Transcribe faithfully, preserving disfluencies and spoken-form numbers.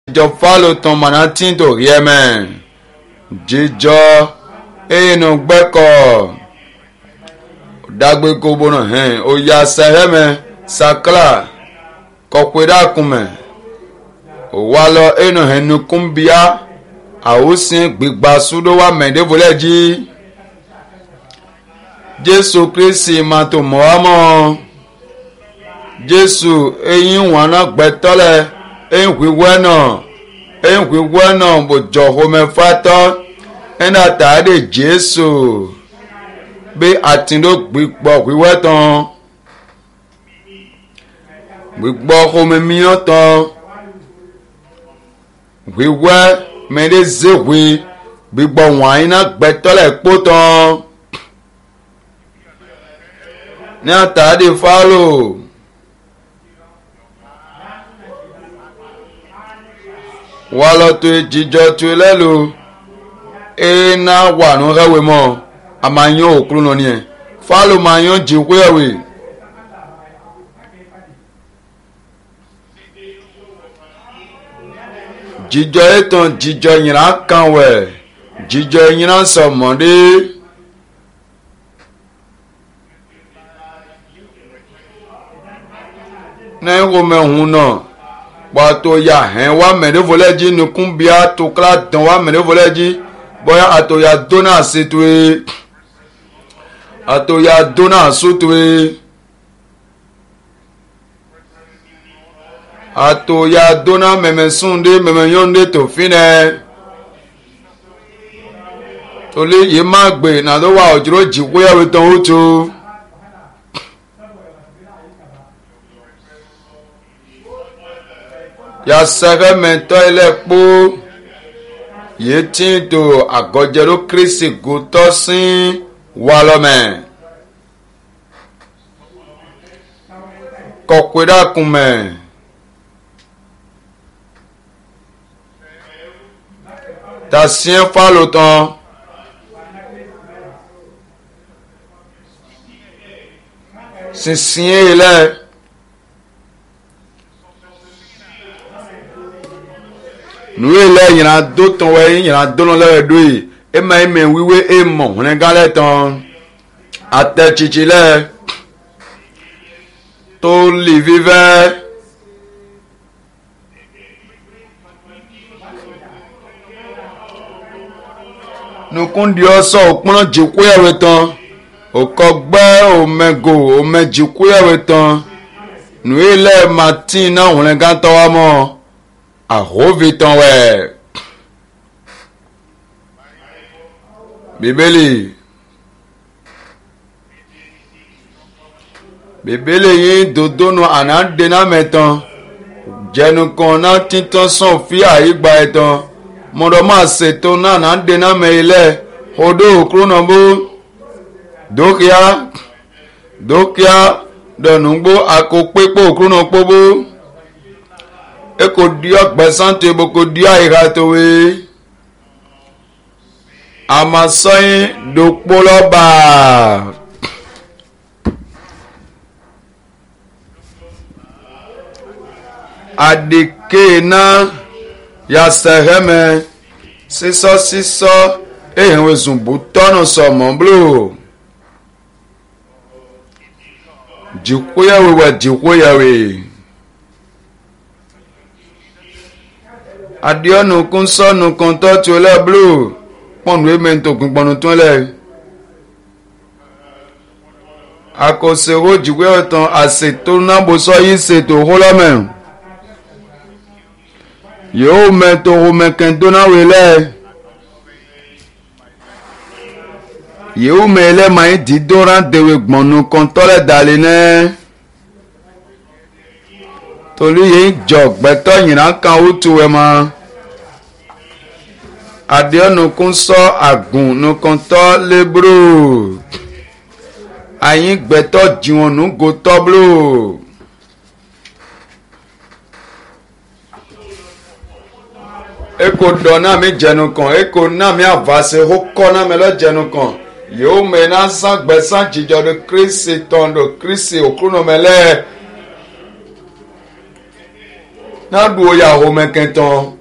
jíjọ fálò tán mọ̀nà tí ń tò rí ẹ̀mẹ́ jíjọ inú gbẹ́kọ̀ dàgbé kóbó náà hẹ́n òyà sẹ́hẹ́mẹ́ sakla kọ̀pẹ́dàkùnmẹ́ òwàlọ́ inú hẹ́nu kúmbíà àwòsàn gbígbà súdó wà mẹ́ẹ̀dẹ́fọ́lẹ́ jí Jésù Kristi máa tó mọ́ wá mọ́ Jésù eyín wọn náà gbẹ́tọ́lẹ̀ eyín wíwẹ́ náà eyín wíwẹ́ náà bò jọ̀hó mẹ́fà tọ́ ẹ̀nà tàdé Jésù bí àtìndó gbígbọ́ wíwẹ́ tán gbígbọ́ homemíyàn tán wíwẹ́ mẹ́ẹ̀dẹ́ zéwé gbígbọ́ wọ̀nyí náà gbẹ́tọ́lẹ̀ kpó tán ní àtàdé fálò. Wàlọ tó jíjọ tó lẹ́lu ẹ̀ẹ́nà wà ní ọ̀rẹ́wé mọ́ a máa yán òkúrú náà nìyẹn fálò máa yán jí wéèwé jíjọ ètò jíjọ yìnyínná kan wẹ̀ jíjọ yìnyínná sọ̀mọ́dé ní ìwòmẹ̀hún náà pàtó ya hẹ́n wá mẹ́rin fọlẹ́jì nìkún bí a tó kílá dán wá mẹ́rin fọlẹ́jì bóyá àtòyà dóná ṣètòye àtòyà dóná sótòye àtòyà dóná mẹ́mẹ́súndé mẹ́mẹ́yọ́ndé tó fínẹ́ tolí yìí má gbé nàdó wà òjòrò jìwéyàwó tán ó tó. Yasẹ́fẹ́ mẹ́tọ́ ilẹ̀ kpó yìí tí ń do àgọ́jẹ́rú Kristi gòtọ́ sí wàlọ́mẹ́ kọ̀kwédàkùnmẹ́ tàṣíẹ́ fálò tán sísìn ilẹ̀. Nuwe le yina do tɔn wɛ yina dono le do yi ema eme wiwe emɔ hune gã lɛ tɔn ate tsitsi lɛ to livi vɛ nukundiɔ sɔ okplɔ dzikuyawe tɔn okɔgbɛ omego ome dzikuyawe tɔn nuwe lɛ mati na hune gã tɔ wa mɔ. Àhóvitàn wẹ̀ bíbélì bíbélì yìí dòdónù ànádéná mẹ́tàn jẹnukan náà títàn sàn fi àyígbà ẹ̀tàn mọ̀dọ̀ máa ṣètò náà ànádéná mẹ́ilẹ̀ odò òkúrúnàbó dókíá dókíá dọ̀nùgbó àkópépò òkúrúnàpóbó. Eko dio gbẹ̀sán tó eboko dio àyíká tó wé amasọ́yìn dòkpólọ́bà adeke náà yasẹ̀hẹ́mẹ́ sísọ́ sísọ́ ehìnwé zùnbù tọ́nù sọ̀mọ́ blò jìkúyàwé wẹ̀ jìkúyàwé. Adiọ́nù kún sọ́nù kan tọ́tù ẹlẹ́bùrù pọ̀nù èmẹ́ntò gbìngbọ̀nù tún lẹ̀. Àkọsẹ̀wò jìwé ọ̀tàn àṣètò náàbò sọ yìí ṣètò hólọ́mẹ̀. Yóò mẹ́tò homẹ́kẹ́ndónáwé lẹ̀. Yóò mẹ́lẹ́ máa ń dídóra dèwé gbọ̀nù kan tọ́lẹ̀ dàlẹ́ náà. Tolú yìí jọ gbẹ́tọ́ yìnyínná kan ó tu ẹ̀ mọ́. Adiọ́nù kún sọ àgùn nìkan tọ́ lébúrò. Àyín gbẹ́tọ́ jìwọ̀n nù gò tọ́blò. Eko dọ̀ náà mi jẹnu kan, eko náà mi àvàsè ó kọ́ náà mi lọ jẹnu kan. Yóò mẹ́ náà sàn gbẹ́sàn jíjọ do Kristi tán do Kristi òkúrò mẹ́lẹ́. N'a do ya home kenton